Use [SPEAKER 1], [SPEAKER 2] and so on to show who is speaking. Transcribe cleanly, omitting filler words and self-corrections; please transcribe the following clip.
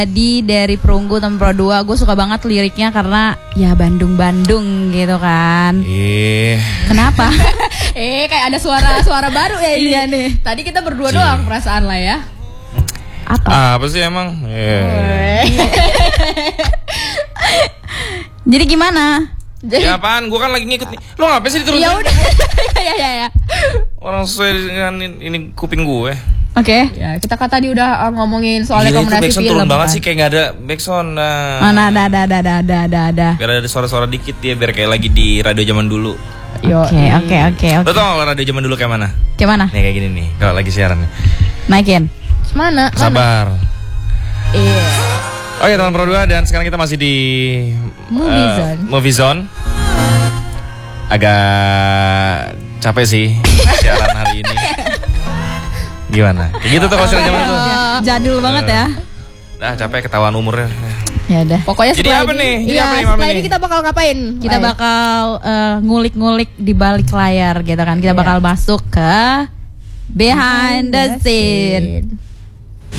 [SPEAKER 1] Jadi dari Perunggu Taman Pro 2 gue suka banget liriknya karena ya Bandung-Bandung gitu kan. Kenapa?
[SPEAKER 2] Kayak ada suara baru ya ini ya nih. Tadi kita berdua doang perasaan lah ya.
[SPEAKER 3] Apa sih emang?
[SPEAKER 1] Jadi gimana?
[SPEAKER 3] Ya apaan? Gue kan lagi ngikut nih. Lo ngapain sih diterusin?
[SPEAKER 2] Ya udah. Ya.
[SPEAKER 3] Orang sesuai dengan ini kuping gue.
[SPEAKER 1] Oke.
[SPEAKER 2] Ya, kita kan tadi udah ngomongin soal
[SPEAKER 3] Gila,
[SPEAKER 2] rekomendasi
[SPEAKER 3] itu backsound
[SPEAKER 2] film.
[SPEAKER 3] turun banget
[SPEAKER 2] kan.
[SPEAKER 3] sih, kayak gak ada backsound.
[SPEAKER 1] Mana ada.
[SPEAKER 3] Biar ada suara-suara dikit ya, biar kayak lagi di radio zaman dulu.
[SPEAKER 1] Oke.
[SPEAKER 3] Lo tau gak radio zaman dulu kayak mana?
[SPEAKER 1] Kayak mana?
[SPEAKER 3] Nih kayak gini nih, kalau lagi siaran nih.
[SPEAKER 1] Naikin.
[SPEAKER 2] Mana?
[SPEAKER 3] Sabar.
[SPEAKER 2] Iya.
[SPEAKER 3] Oke, Taman Pro 2 dan sekarang kita masih di Movie Zone. Agak capek sih siaran hari ini. Gimana? Kayak gitu tuh kalau siaran zaman itu.
[SPEAKER 1] Jadul banget ya.
[SPEAKER 3] Capek ketahuan umurnya.
[SPEAKER 1] Ya udah.
[SPEAKER 2] Pokoknya
[SPEAKER 3] Jadi apa nih?
[SPEAKER 2] Setelah ini kita bakal ngapain?
[SPEAKER 1] Kita bakal ngulik-ngulik di balik layar gitu kan. Kita bakal masuk ke behind the scene.